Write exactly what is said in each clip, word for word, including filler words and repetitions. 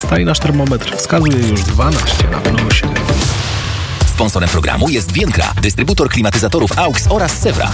jedenasta i nasz termometr wskazuje już dwanaście na plusie. Sponsorem programu jest Więkra, dystrybutor klimatyzatorów A U X oraz Sewra.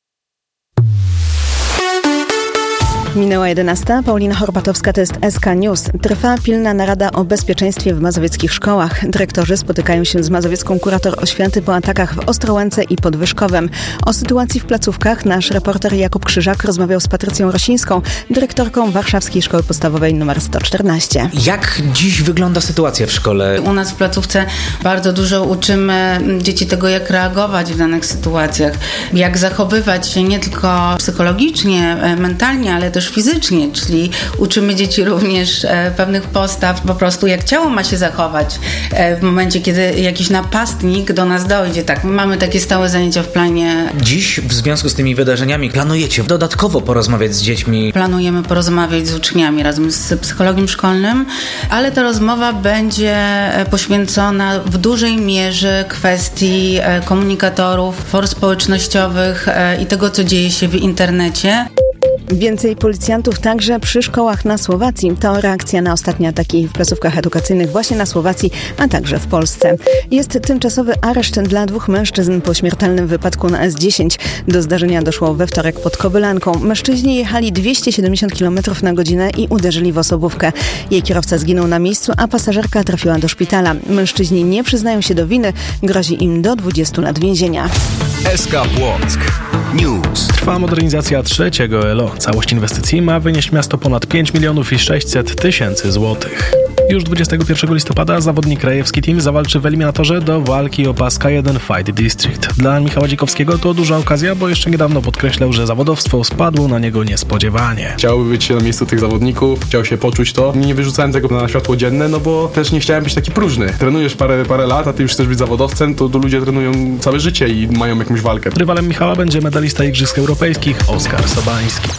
Minęła jedenasta. Paulina Horbatowska, to jest S K News. Trwa pilna narada o bezpieczeństwie w mazowieckich szkołach. Dyrektorzy spotykają się z mazowiecką kurator oświaty po atakach w Ostrołęce i Podwyżkowem. O sytuacji w placówkach nasz reporter Jakub Krzyżak rozmawiał z Patrycją Rosińską, dyrektorką Warszawskiej Szkoły Podstawowej nr sto czternaście. Jak dziś wygląda sytuacja w szkole? U nas w placówce bardzo dużo uczymy dzieci tego, jak reagować w danych sytuacjach, jak zachowywać się nie tylko psychologicznie, mentalnie, ale też fizycznie, czyli uczymy dzieci również e, pewnych postaw, po prostu jak ciało ma się zachować e, w momencie, kiedy jakiś napastnik do nas dojdzie. Tak, my mamy takie stałe zajęcia w planie. Dziś w związku z tymi wydarzeniami planujecie dodatkowo porozmawiać z dziećmi? Planujemy porozmawiać z uczniami razem z psychologiem szkolnym, ale ta rozmowa będzie poświęcona w dużej mierze kwestii e, komunikatorów, form społecznościowych e, i tego, co dzieje się w internecie. Więcej policjantów także przy szkołach na Słowacji. To reakcja na ostatnie ataki w placówkach edukacyjnych właśnie na Słowacji, a także w Polsce. Jest tymczasowy areszt dla dwóch mężczyzn po śmiertelnym wypadku na S dziesięć. Do zdarzenia doszło we wtorek pod Kobylanką. Mężczyźni jechali dwieście siedemdziesiąt kilometrów na godzinę i uderzyli w osobówkę. Jej kierowca zginął na miejscu, a pasażerka trafiła do szpitala. Mężczyźni nie przyznają się do winy. Grozi im do dwudziestu lat więzienia. S K Płock News. Trwa modernizacja trzeciego L O. Całość inwestycji ma wynieść miasto ponad pięć milionów sześćset tysięcy złotych. Już dwudziestego pierwszego listopada zawodnik Krajewski Team zawalczy w eliminatorze do walki o pas K jeden Fight District. Dla Michała Dzikowskiego to duża okazja, bo jeszcze niedawno podkreślał, że zawodowstwo spadło na niego niespodziewanie. Chciałby być na miejscu tych zawodników, chciał się poczuć to. Nie wyrzucałem tego na światło dzienne, no bo też nie chciałem być taki próżny. Trenujesz parę, parę lat, a ty już chcesz być zawodowcem, to, to ludzie trenują całe życie i mają jakąś walkę. Rywalem Michała będzie medalista Igrzysk Europejskich Oskar Sobański.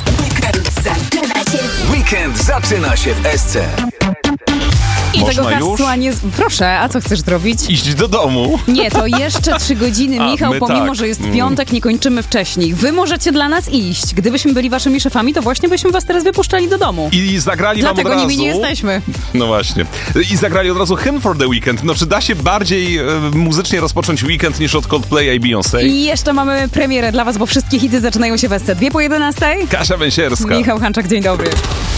Weekend zaczyna się w S C. I Można tego hasła już? nie... Proszę, a co chcesz zrobić? Iść do domu. Nie, to jeszcze trzy godziny, A, Michał, my pomimo, tak. że jest Mm. piątek, nie kończymy wcześniej. Wy możecie dla nas iść. Gdybyśmy byli waszymi szefami, to właśnie byśmy was teraz wypuszczali do domu. I zagrali wam od Dlatego razu... nimi nie jesteśmy. No właśnie. I zagrali od razu Hymn for the Weekend. No czy da się bardziej e, muzycznie rozpocząć weekend niż od Coldplaya i Beyoncé? I jeszcze mamy premierę dla was, bo wszystkie hity zaczynają się w S C. Dwie po jedenastej. Kasia Węsierska. Michał Hanczak, dzień dobry.